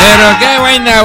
Pero qué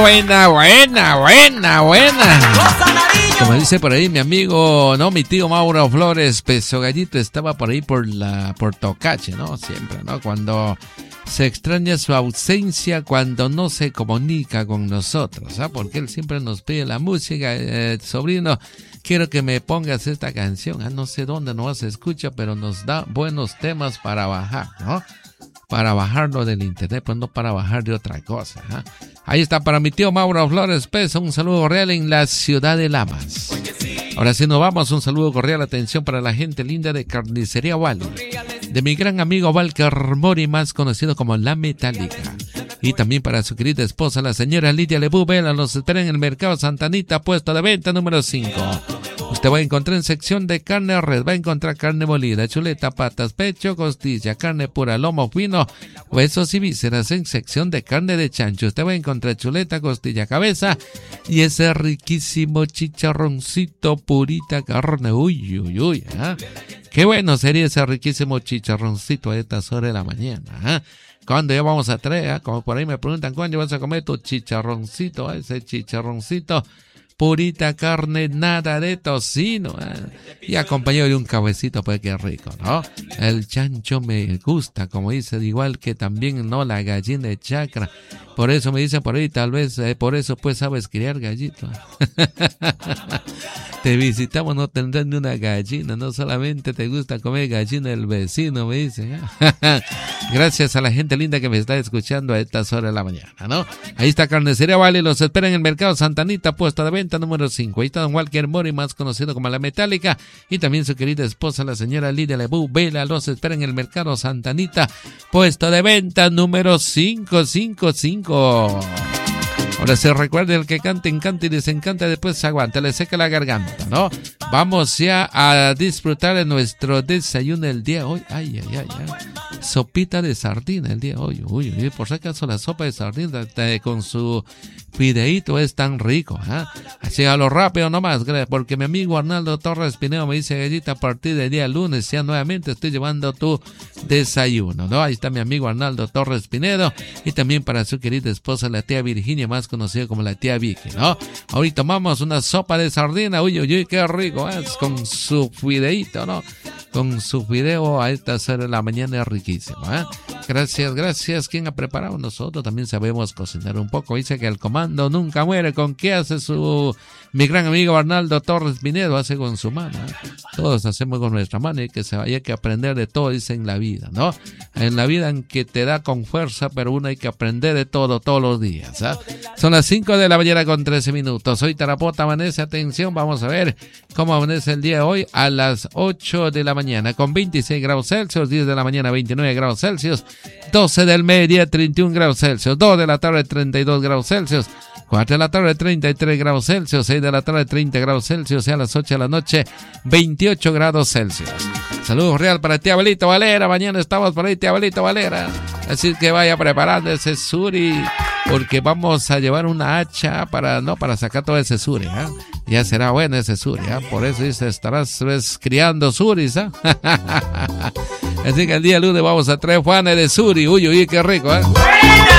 buena. Como dice por ahí mi amigo, no, mi tío Mauro Flores, Peso Gallito estaba por ahí por Tocache, ¿no? Siempre, ¿no? Cuando se extraña su ausencia, cuando no se comunica con nosotros, ¿ah? Porque él siempre nos pide la música, sobrino, quiero que me pongas esta canción, no sé dónde no se escucha, pero nos da buenos temas para bajar, ¿no? Para bajarlo del internet, pues no para bajar de otra cosa, ¿eh? Ahí está para mi tío Mauro Flores Peso, un saludo cordial en la ciudad de Lamas. Ahora sí nos vamos, un saludo cordial, atención para la gente linda de Carnicería Wally, de mi gran amigo Valker Mori, más conocido como La Metálica. Y también para su querida esposa, la señora Lidia Lebú Vela, los espera en el Mercado Santa Anita, puesto de venta número 5. Usted va a encontrar en sección de carne red, va a encontrar carne molida, chuleta, patas, pecho, costilla, carne pura, lomo fino, huesos y vísceras. En sección de carne de chancho, usted va a encontrar chuleta, costilla, cabeza y ese riquísimo chicharroncito, purita carne. Uy, ¿eh? Qué bueno sería ese riquísimo chicharroncito a estas horas de la mañana, ¿eh? ¿Cuándo ya vamos a traer? Como por ahí me preguntan, ¿cuándo vas a comer tu chicharroncito? Ese chicharroncito, purita carne, nada de tocino, y acompañado de un cabecito, pues qué rico, ¿no? El chancho me gusta, como dice, igual que también, ¿no? La gallina de chacra. Por eso me dicen por ahí, tal vez, por eso pues sabes criar gallito. Te visitamos, no tendrás ni una gallina, no solamente te gusta comer gallina del vecino, me dicen. Gracias a la gente linda que me está escuchando a estas horas de la mañana, ¿no? Ahí está Carnicería Vale, los espera en el Mercado Santa Anita, puesta de venta número 5. Ahí está don Walker Mori, más conocido como La Metálica, y también su querida esposa, la señora Lidia Lebú Vela, los espera en el Mercado Santa Anita, puesto de venta número 555. Ahora se recuerda, el que canta, encanta y desencanta, después se aguanta, le seca la garganta, ¿no? Vamos ya a disfrutar de nuestro desayuno el día de hoy. Ay. Sopita de sardina el día de hoy. Uy, por si acaso la sopa de sardina con su fideíto es tan rico, ¿eh? Así a lo rápido nomás, porque mi amigo Arnaldo Torres Pinedo me dice, Gallita, a partir del día lunes ya nuevamente estoy llevando tu desayuno, ¿no? Ahí está mi amigo Arnaldo Torres Pinedo, y también para su querida esposa, la tía Virginia, más conocida como la tía Vicky, ¿no? Hoy tomamos una sopa de sardina, uy, qué rico, ¿eh? Con su fideíto, ¿no? Con su fideo a estas horas de la mañana es riquísimo, ¿eh? Gracias. ¿Quién ha preparado? Nosotros también sabemos cocinar un poco. Dice que el comando nunca muere. ¿Con qué hace mi gran amigo Arnaldo Torres Pinedo? Hace con su mano, ¿eh? Todos hacemos con nuestra mano, y que hay que aprender de todo, dice, en la vida, ¿no? En la vida, en que te da con fuerza, pero uno hay que aprender de todo todos los días, ¿eh? Son las 5 de la mañana con 13 minutos. Hoy Tarapota amanece, atención, vamos a ver cómo amanece el día de hoy a las 8 de la mañana con 26 grados Celsius, 10 de la mañana 29 grados Celsius, 12 del mediodía 31 grados Celsius, 2 de la tarde 32 grados Celsius, 4 de la tarde 33 grados Celsius, 6 de la tarde 30 grados Celsius, y a las 8 de la noche 28 grados Celsius. Saludos real para tía Abelito Valera, mañana estamos por ahí, tía Abelito Valera, así que vaya preparando ese suri, porque vamos a llevar una hacha para sacar todo ese suri, ¿eh? Ya será bueno ese suri, ¿eh? Por eso dice, estarás criando suris, ¿eh? Así que el día lunes vamos a traer Juanes de suri, uy, qué rico, ¿eh?